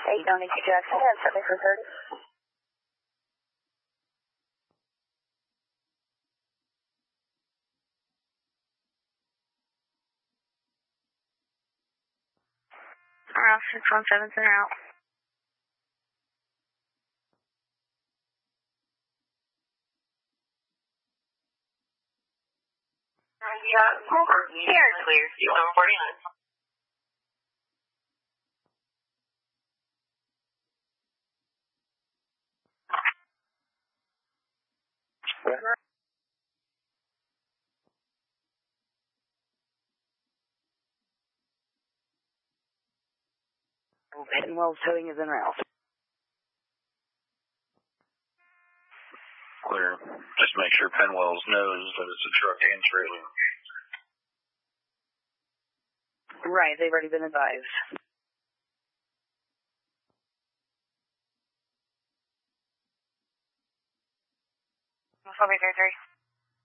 892 Jackson, and 7430. Around 617's in route. Here. Clear. 749. Penwell's towing is en route. Clear. Just make sure Penwell's knows that it's a truck and trailer. Right, they've already been advised. Four 33.